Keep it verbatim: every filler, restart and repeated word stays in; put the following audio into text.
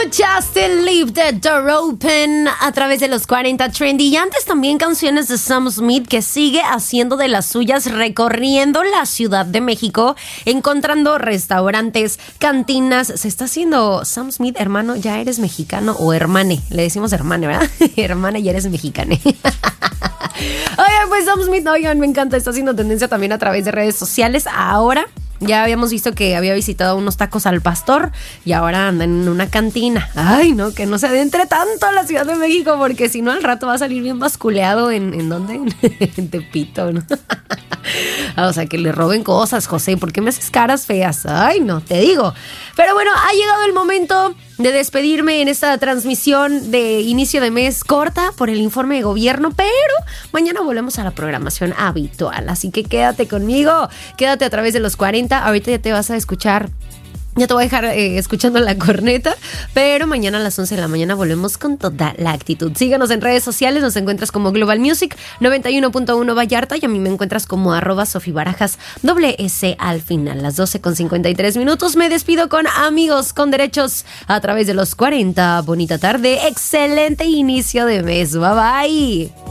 Escuchaste Leave the Door Open a través de los cuarenta Trendy. Y antes también canciones de Sam Smith, que sigue haciendo de las suyas, recorriendo la Ciudad de México, encontrando restaurantes, cantinas. Se está haciendo Sam Smith, hermano, ya eres mexicano, o hermane. Le decimos hermane, ¿verdad? Hermana, ya eres mexicane. Oigan, pues Sam Smith, oigan, me encanta. Está haciendo tendencia también a través de redes sociales. Ahora ya habíamos visto que había visitado unos tacos al pastor y ahora anda en una cantina. Ay, no, que no se adentre tanto a la Ciudad de México, porque si no al rato va a salir bien basculeado en, ¿en dónde? En Tepito, ¿no? O sea, que le roben cosas, José. ¿Por qué me haces caras feas? Ay, no, te digo. Pero bueno, ha llegado el momento de despedirme en esta transmisión de inicio de mes corta por el informe de gobierno, pero mañana volvemos a la programación habitual. Así que quédate conmigo, quédate a través de los cuarenta. Ahorita ya te vas a escuchar. Ya te voy a dejar eh, escuchando la corneta, pero mañana a las once de la mañana volvemos con toda la actitud. Síganos en redes sociales, nos encuentras como Global Music noventa y uno punto uno Vallarta y a mí me encuentras como arroba Sofi Barajas, doble S al final. Las doce con cincuenta y tres minutos me despido con Amigos con Derechos a través de los cuarenta. Bonita tarde, excelente inicio de mes. Bye bye.